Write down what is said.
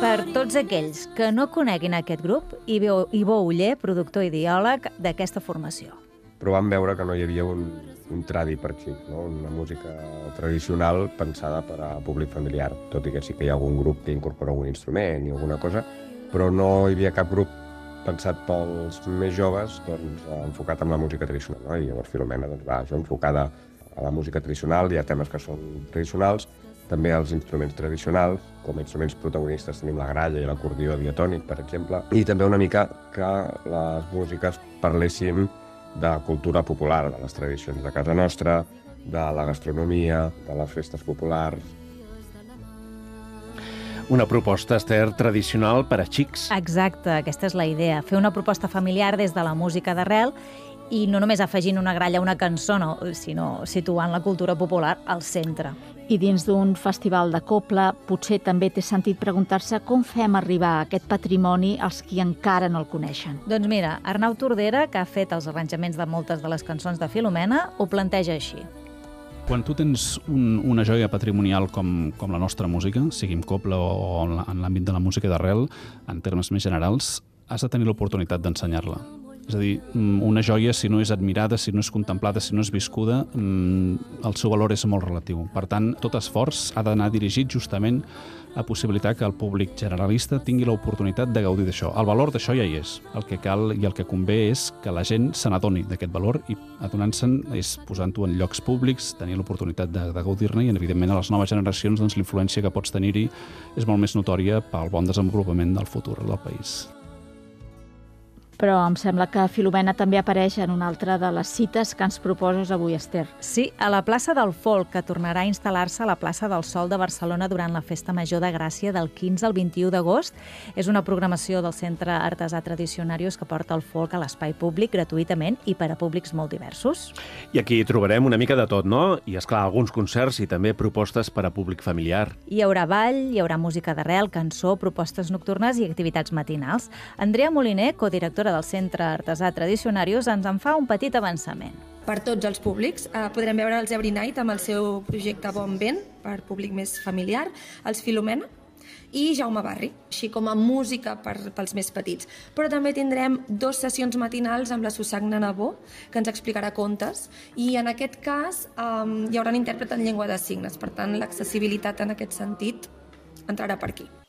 Per tots aquells que no coneguin aquest grup, Ivo Oller, productor i ideòleg d'aquesta formació. Però vam veure que no hi havia un tradi per xics, no? Una música tradicional pensada per a públic familiar, tot i que sí que hi ha algun grup que incorpora algun instrument i alguna cosa, però no hi havia cap grup pensat pels més joves, doncs, enfocat en la música tradicional, no? I llavors Filomena va enfocada a la música tradicional, hi ha temes que són tradicionals, també els instruments tradicionals, com a instruments protagonistes tenim la gralla i l'acordió diatònic, per exemple, i també una mica que les músiques parlessin de cultura popular, de les tradicions de casa nostra, de la gastronomia, de les festes populars. Una proposta, Esther, tradicional per a xics. Exacte, aquesta és la idea, fer una proposta familiar des de la música d'arrel i no només afegint una gralla a una cançó, sinó situant la cultura popular al centre. I dins d'un festival de copla potser també té sentit preguntar-se com fem arribar aquest patrimoni als qui encara no el coneixen. Doncs mira, Arnau Tordera, que ha fet els arranjaments de moltes de les cançons de Filomena, ho planteja així. Quan tu tens una joia patrimonial com la nostra música, sigui en copla o en l'àmbit de la música d'arrel, en termes més generals, has de tenir l'oportunitat d'ensenyar-la. És a dir, una joia, si no és admirada, si no és contemplada, si no és viscuda, el seu valor és molt relatiu. Per tant, tot esforç ha d'anar dirigit justament a possibilitar que el públic generalista tingui l'oportunitat de gaudir d'això. El valor d'això ja hi és. El que cal i el que convé és que la gent se n'adoni d'aquest valor i adonant-se'n és posant-ho en llocs públics, tenir l'oportunitat de gaudir-ne i, evidentment, a les noves generacions la influència que pots tenir-hi és molt més notòria pel bon desenvolupament del futur del país. Però em sembla que Filomena també apareix en una altra de les cites que ens proposes avui, Esther. Sí, a la plaça del Folk, que tornarà a instal·lar-se a la plaça del Sol de Barcelona durant la Festa Major de Gràcia del 15 al 21 d'agost. És una programació del Centre Artesà Tradicionarius que porta el folk a l'espai públic gratuïtament i per a públics molt diversos. I aquí trobarem una mica de tot, no? I, esclar, alguns concerts i també propostes per a públic familiar. Hi haurà ball, hi haurà música d'arrel, cançó, propostes nocturnes i activitats matinals. Andrea Moliner, codirectora del Centre Artesà Tradicionarius, ens en fa un petit avançament. Per tots els públics. Podrem veure els Every Night amb el seu projecte Bon Vent, per públic més familiar, els Filomena i Jaume Barri, així com a música pels més petits. Però també tindrem 2 sessions matinals amb la Susagna Nabó, que ens explicarà contes, i en aquest cas hi haurà un intèrpret en llengua de signes, per tant l'accessibilitat en aquest sentit entrarà per aquí.